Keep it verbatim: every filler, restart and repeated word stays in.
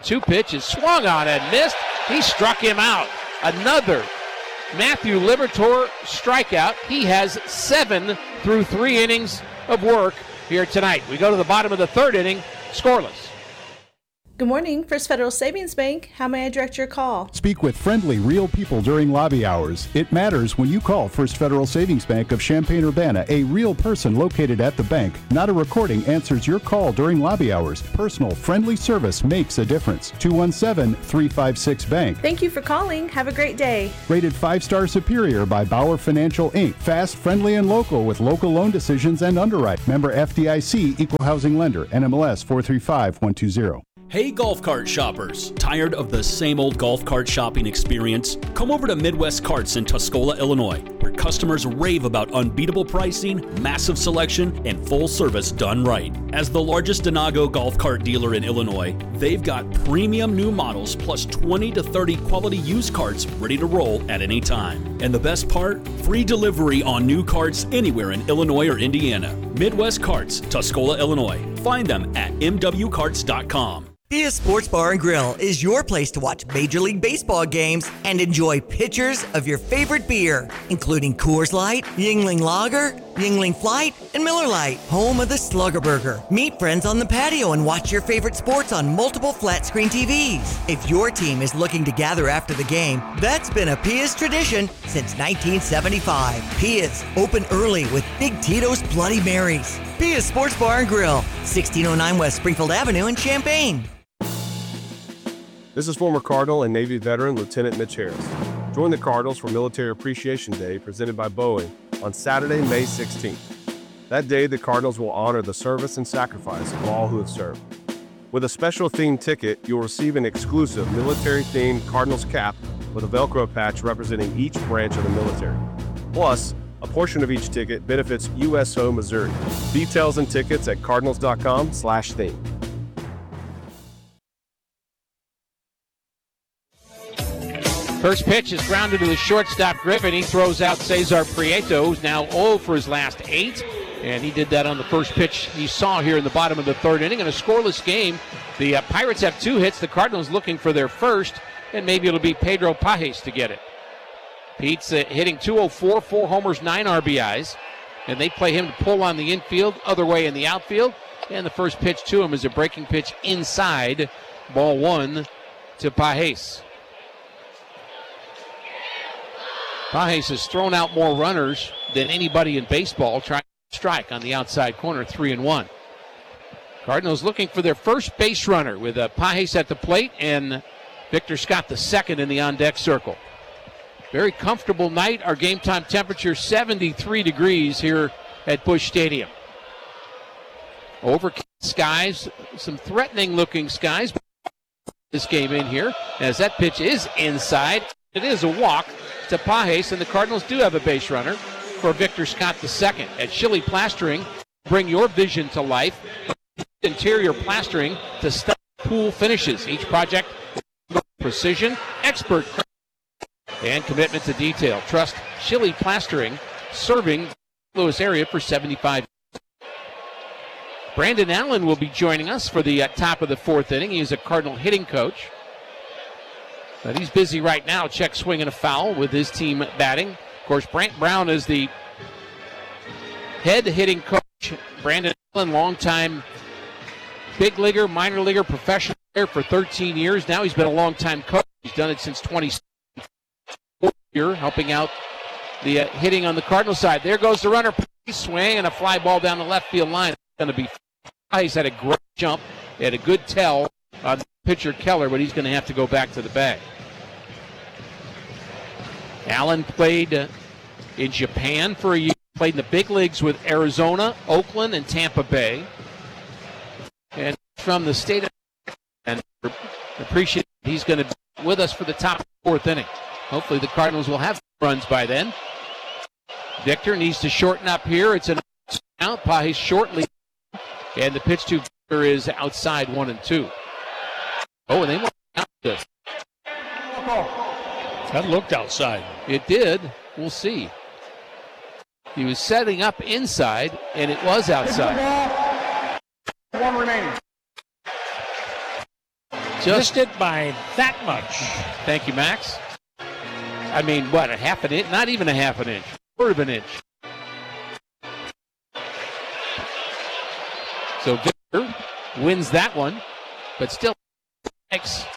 Two pitches, swung on and missed. He struck him out. Another Matthew Liberatore strikeout. He has seven through three innings of work here tonight. We go to the bottom of the third inning, scoreless. Good morning, First Federal Savings Bank. How may I direct your call? Speak with friendly, real people during lobby hours. It matters when you call First Federal Savings Bank of Champaign-Urbana. A real person located at the bank. Not a recording answers your call during lobby hours. Personal, friendly service makes a difference. two one seven, three five six, bank. Thank you for calling. Have a great day. Rated five-star superior by Bauer Financial, Incorporated. Fast, friendly, and local with local loan decisions and underwrite. Member F D I C, Equal Housing Lender, N M L S four three five one two zero. Hey golf cart shoppers, tired of the same old golf cart shopping experience? Come over to Midwest Carts in Tuscola, Illinois, where customers rave about unbeatable pricing, massive selection, and full service done right. As the largest Denago golf cart dealer in Illinois, they've got premium new models plus twenty to thirty quality used carts ready to roll at any time. And the best part? Free delivery on new carts anywhere in Illinois or Indiana. Midwest Carts, Tuscola, Illinois. Find them at m w carts dot com. Pia Sports Bar and Grill is your place to watch Major League Baseball games and enjoy pitchers of your favorite beer, including Coors Light, Yuengling Lager, Yuengling Flight, and Miller Lite, home of the Slugger Burger. Meet friends on the patio and watch your favorite sports on multiple flat-screen T Vs. If your team is looking to gather after the game, that's been a Pia's tradition since nineteen seventy-five. Pia's, open early with Big Tito's Bloody Marys. Pia's Sports Bar and Grill, sixteen oh nine West Springfield Avenue in Champaign. This is former Cardinal and Navy veteran Lieutenant Mitch Harris. Join the Cardinals for Military Appreciation Day presented by Boeing on Saturday, May sixteenth. That day, the Cardinals will honor the service and sacrifice of all who have served. With a special themed ticket, you'll receive an exclusive military-themed Cardinals cap with a Velcro patch representing each branch of the military. Plus, a portion of each ticket benefits U S O Missouri. Details and tickets at cardinals dot com slash theme. First pitch is grounded to the shortstop Griffin. He throws out Cesar Prieto, who's now oh for his last eight. And he did that on the first pitch he saw here in the bottom of the third inning. In a scoreless game, the uh, Pirates have two hits. The Cardinals looking for their first, and maybe it'll be Pedro Pages to get it. Pete's uh, hitting two oh four, four homers, nine R B Is. And they play him to pull on the infield, other way in the outfield. And the first pitch to him is a breaking pitch inside. Ball one to Pages. Pages has thrown out more runners than anybody in baseball, trying to strike on the outside corner, three and one. Cardinals looking for their first base runner with uh, Pages at the plate and Victor Scott the second in the on-deck circle. Very comfortable night. Our game time temperature seventy-three degrees here at Busch Stadium. Overcast skies, some threatening looking skies. This game in here as that pitch is inside. It is a walk to Pages, and the Cardinals do have a base runner for Victor Scott the second. At Chili Plastering, bring your vision to life. Interior plastering to stud pool finishes. Each project with precision, expert and commitment to detail. Trust Chili Plastering, serving the Louis area for seventy-five years. Brandon Allen will be joining us for the uh, top of the fourth inning. He is a Cardinal hitting coach. But he's busy right now. Check swing and a foul with his team batting. Of course, Brant Brown is the head hitting coach. Brandon Allen, longtime big leaguer, minor leaguer, professional player for thirteen years. Now he's been a long-time coach. He's done it since twenty seventeen, helping out the uh, hitting on the Cardinal side. There goes the runner. Swing and a fly ball down the left field line. It's going to be. He's had a great jump. He had a good tell on pitcher Keller, but he's going to have to go back to the bag. Allen played uh, in Japan for a year, played in the big leagues with Arizona, Oakland, and Tampa Bay. And from the state of and appreciate he's going to be with us for the top fourth inning. Hopefully the Cardinals will have runs by then. Victor needs to shorten up here. It's an out. Pages shortly. And the pitch to Victor is outside one and two. Oh, and they want to out this. That looked outside. It did. We'll see. He was setting up inside, and it was outside. One remaining. Just Missed it by that much. Thank you, Max. I mean, what, a half an inch? Not even a half an inch. Quarter of an inch. So Victor wins that one, but still makes